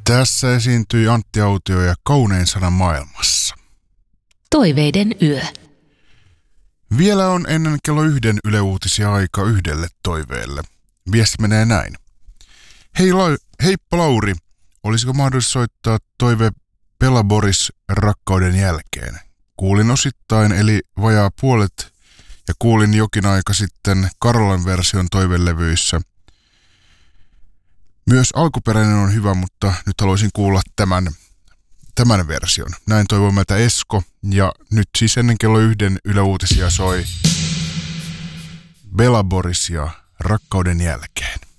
Tässä esiintyi Antti Autio ja Kaunein sana maailmassa. Toiveiden yö. Vielä on ennen kello 1 Yle Uutisia aika yhdelle toiveelle. Viesti menee näin. Heippa Lauri, olisiko mahdollista soittaa toive Bella Boris Rakkauden jälkeen? Kuulin osittain eli vajaa puolet ja kuulin jokin aika sitten Karolan version toivelevyissä. Myös alkuperäinen on hyvä, mutta nyt haluaisin kuulla tämän version. Näin toivon meiltä Esko, ja nyt siis ennen kello 1 Yle Uutisia soi Bella Boris ja Rakkauden jälkeen.